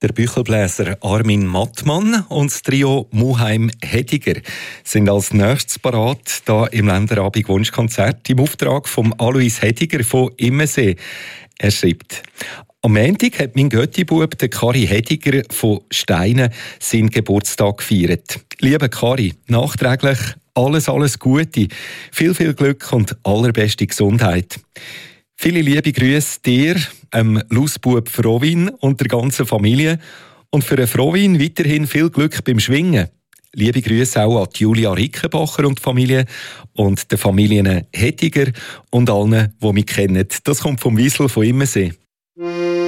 Der Büchelbläser Armin Mattmann und das Trio Muheim Hediger sind als nächstes parat hier im Länderabend Wunschkonzert im Auftrag von Alois Hediger von Immensee. Er schreibt: Am Montag hat mein Göttibub, der Kari Hediger von Steinen, seinen Geburtstag gefeiert. Liebe Kari, nachträglich alles Gute, viel Glück und allerbeste Gesundheit. Viele liebe Grüße dir, Lausbub Frowin und der ganzen Familie. Und für den Frowin weiterhin viel Glück beim Schwingen. Liebe Grüße auch an Julia Rickenbacher und die Familie und den Familien Hediger und allen, die mich kennen. Das kommt vom Wiesel von Immensee.